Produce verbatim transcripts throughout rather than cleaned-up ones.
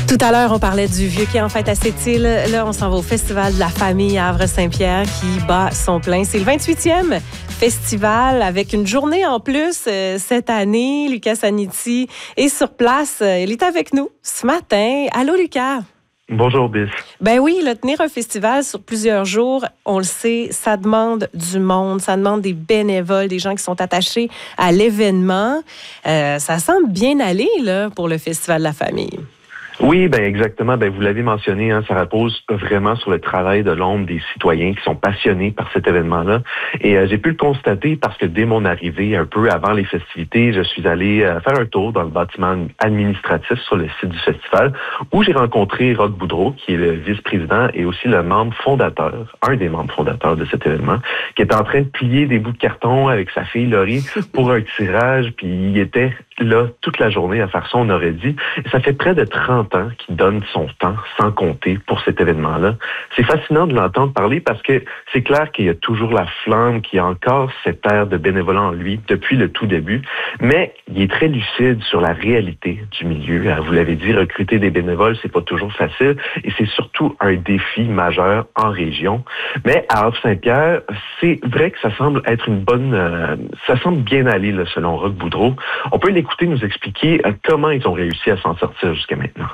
Tout à l'heure, on parlait du Vieux Quai en fête à Sept-Îles. Là, on s'en va au Festival de la famille à Havre-Saint-Pierre qui bat son plein. C'est le vingt-huitième festival avec une journée en plus euh, cette année. Lucas Saniti est sur place. Il est avec nous ce matin. Allô, Lucas? Bonjour, Bis. Ben oui, là, tenir un festival sur plusieurs jours, on le sait, ça demande du monde, ça demande des bénévoles, des gens qui sont attachés à l'événement. Euh, ça semble bien aller là, pour le Festival de la famille. Oui, ben exactement. Ben vous l'avez mentionné, hein, ça repose vraiment sur le travail de l'ombre des citoyens qui sont passionnés par cet événement-là. Et euh, j'ai pu le constater parce que dès mon arrivée, un peu avant les festivités, je suis allé euh, faire un tour dans le bâtiment administratif sur le site du festival, où j'ai rencontré Roch Boudreau, qui est le vice-président et aussi le membre fondateur, un des membres fondateurs de cet événement, qui est en train de plier des bouts de carton avec sa fille Laurie pour un tirage, puis il était là toute la journée à faire ça, on aurait dit. Et ça fait près de trente ans qu'il donne son temps sans compter pour cet événement-là. C'est fascinant de l'entendre parler parce que c'est clair qu'il y a toujours la flamme, qu'il y a encore cette air de bénévolat en lui depuis le tout début, mais il est très lucide sur la réalité du milieu. Vous l'avez dit, recruter des bénévoles, c'est pas toujours facile et c'est surtout un défi majeur en région. Mais à Havre-Saint-Pierre, c'est vrai que ça semble être une bonne... Euh, ça semble bien aller, là, selon Roch Boudreau. On peut l'écouter nous expliquer euh, comment ils ont réussi à s'en sortir jusqu'à maintenant.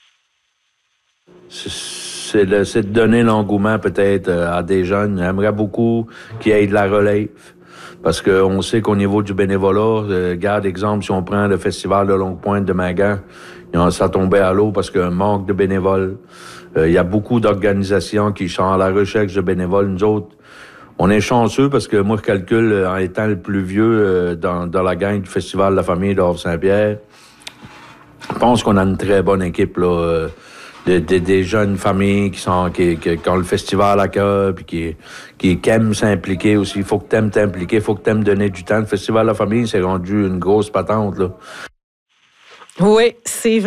C'est, le, c'est de donner l'engouement peut-être à des jeunes. J'aimerais beaucoup qu'il y ait de la relève. Parce qu'on sait qu'au niveau du bénévolat, euh, garde exemple, si on prend le festival de Longue Pointe de Magand, ça tombait à l'eau parce qu'il y a un manque de bénévoles. Euh, il y a beaucoup d'organisations qui sont à la recherche de bénévoles. Nous autres, on est chanceux parce que moi, je calcule, en étant le plus vieux euh, dans, dans la gang du Festival de la famille de Havre-Saint-Pierre, je pense qu'on a une très bonne équipe, là. Euh, De, de, des jeunes familles qui sont qui, qui, qui ont le festival à cœur puis qui, qui, qui aiment s'impliquer aussi. Il faut que tu aimes t'impliquer, il faut que tu aimes donner du temps. Le festival de la famille, c'est rendu une grosse patente, là. Oui, c'est vrai.